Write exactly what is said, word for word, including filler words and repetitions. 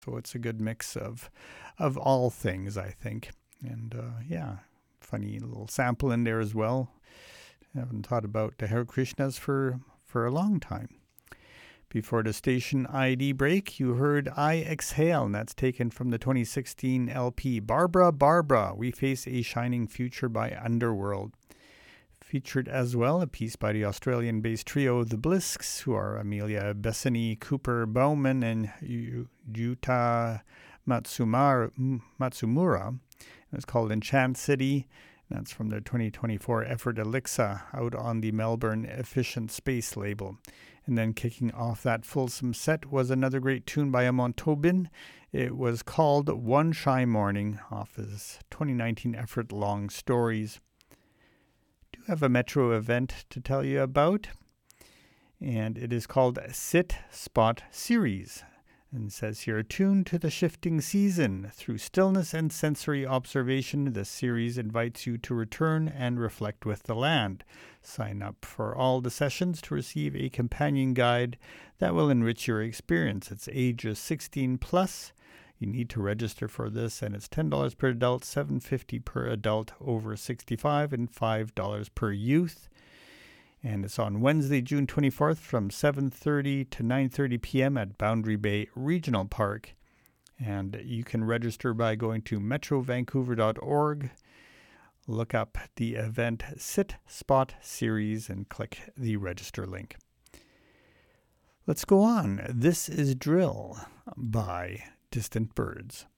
So it's a good mix of of all things, I think. And uh, yeah, funny little sample in there as well. I haven't thought about the Hare Krishnas for, for a long time. Before the station I D break, you heard I Exhale, and that's taken from the twenty sixteen L P Barbara Barbara, We Face a Shining Future by Underworld. Featured as well a piece by the Australian-based trio The Blisks, who are Amelia Bessany, Cooper Bowman, and Yuta Matsumara, Matsumura. It's called Enchant City. That's from their twenty twenty-four effort Elixa, out on the Melbourne Efficient Space label. And then kicking off that fulsome set was another great tune by Amon Tobin. It was called One Shy Morning, off his twenty nineteen effort Long Stories. I do have a Metro event to tell you about, and it is called Sit Spot Series. And it says here, attuned to the shifting season. Through stillness and sensory observation, the series invites you to return and reflect with the land. Sign up for all the sessions to receive a companion guide that will enrich your experience. It's ages sixteen plus. You need to register for this, and it's ten dollars per adult, seven dollars and fifty cents per adult over sixty-five, and five dollars per youth. And it's on Wednesday, June twenty-fourth from seven thirty to nine thirty p.m. at Boundary Bay Regional Park. And you can register by going to metro vancouver dot org. Look up the event Sit Spot Series and click the register link. Let's go on. This is Drill by Distant Birds.